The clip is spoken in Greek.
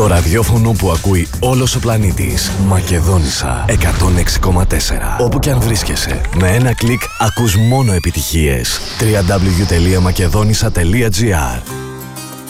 Το ραδιόφωνο που ακούει όλος ο πλανήτης. Μακεδόνισσα 106,4. Όπου κι αν βρίσκεσαι, με ένα κλικ ακούς μόνο επιτυχίες. www.makedonissa.gr.